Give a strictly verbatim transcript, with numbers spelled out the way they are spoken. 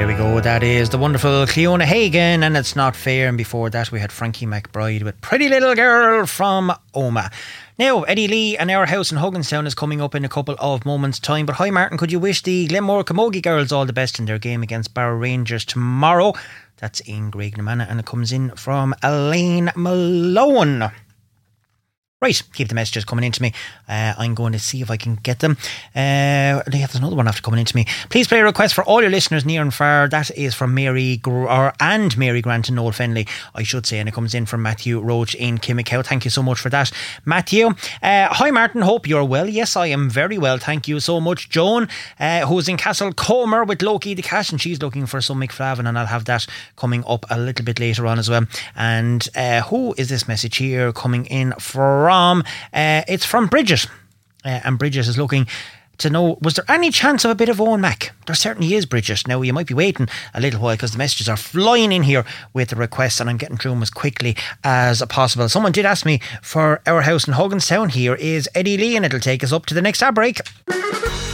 we go. That is the wonderful Cleona Hagan, and It's Not Fair. And before that, we had Frankie McBride with Pretty Little Girl from Oma. Now, Eddie Lee and Our House in Hugginstown is coming up in a couple of moments' time. But hi, Martin, could you wish the Glenmore Camogie girls all the best in their game against Barrow Rangers tomorrow? That's in Graignamanagh, and it comes in from Elaine Malone. Right, keep the messages coming into me. Uh, I'm going to see if I can get them. Uh, there's another one after coming into me. Please play a request for all your listeners near and far. That is from Mary Gr- or and Mary Grant and Noel Fenley, I should say, and it comes in from Matthew Roach in Kimmicow. Thank you so much for that, Matthew. Uh, hi, Martin. Hope you're well. Yes, I am very well. Thank you so much, Joan, uh, who's in Castle Comer with Loki the Cash, and she's looking for some McFlavin, and I'll have that coming up a little bit later on as well. And uh, who is this message here coming in from? From, uh, it's from Bridget, uh, and Bridget is looking to know, was there any chance of a bit of Owen Mac? There certainly is, Bridget. Now, you might be waiting a little while because the messages are flying in here with the requests, and I'm getting through them as quickly as possible. Someone did ask me for Our House in Hugginstown. Here is Eddie Lee, and it'll take us up to the next ad break.